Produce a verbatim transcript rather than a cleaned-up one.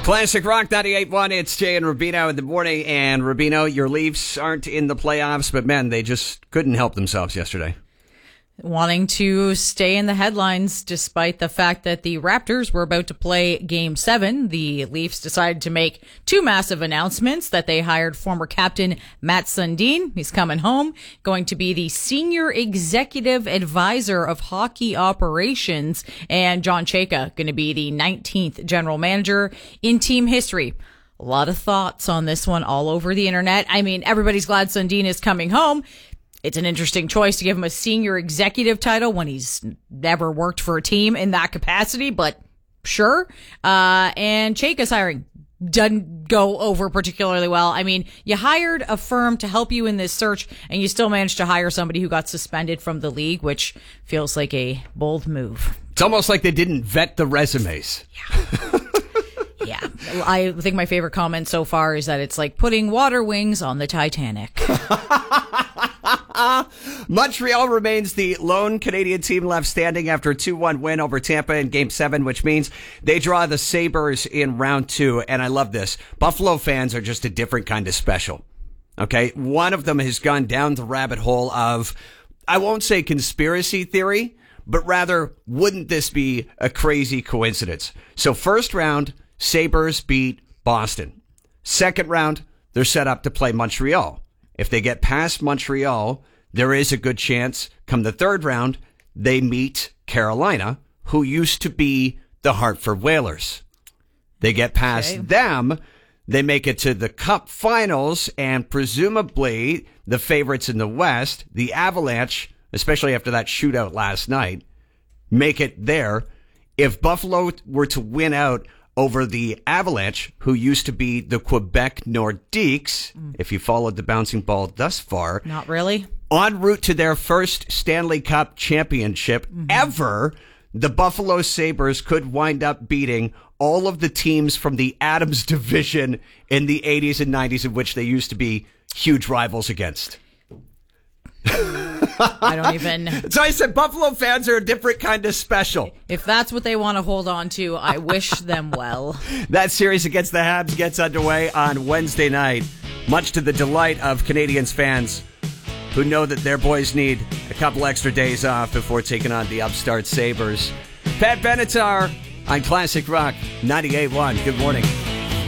Classic Rock ninety-eight point one. It's Jay and Rubino in the morning. And Rubino, your Leafs aren't in the playoffs, but man, they just couldn't help themselves yesterday. Wanting to stay in the headlines despite the fact that the Raptors were about to play Game seven. The Leafs decided to make two massive announcements that they hired former captain Matt Sundin. He's coming home, going to be the senior executive advisor of hockey operations, and John Chayka going to be the nineteenth general manager in team history. A lot of thoughts on this one all over the internet. I mean, everybody's glad Sundin is coming home. It's an interesting choice to give him a senior executive title when he's never worked for a team in that capacity, but sure. Uh, and Chayka's hiring doesn't go over particularly well. I mean, you hired a firm to help you in this search, and you still managed to hire somebody who got suspended from the league, which feels like a bold move. It's almost like they didn't vet the resumes. Yeah. Yeah. I think my favorite comment so far is that it's like putting water wings on the Titanic. Montreal remains the lone Canadian team left standing after a two one win over Tampa in Game seven, which means they draw the Sabres in round two. And I love this. Buffalo fans are just a different kind of special. Okay? One of them has gone down the rabbit hole of, I won't say conspiracy theory, but rather, wouldn't this be a crazy coincidence? So first round, Sabres beat Boston. Second round, they're set up to play Montreal. If they get past Montreal, there is a good chance, come the third round, they meet Carolina, who used to be the Hartford Whalers. They get past okay. them, they make it to the Cup Finals, and presumably the favorites in the West, the Avalanche, especially after that shootout last night, make it there. If Buffalo were to win out over the Avalanche, who used to be the Quebec Nordiques, mm. if you followed the bouncing ball thus far. Not really. En route to their first Stanley Cup championship mm-hmm. ever, the Buffalo Sabres could wind up beating all of the teams from the Adams division in the eighties and nineties, in which they used to be huge rivals against. I don't even... So I said Buffalo fans are a different kind of special. If that's what they want to hold on to, I wish them well. That series against the Habs gets underway on Wednesday night, much to the delight of Canadiens fans who know that their boys need a couple extra days off before taking on the upstart Sabres. Pat Benatar on Classic Rock ninety-eight point one. Good morning.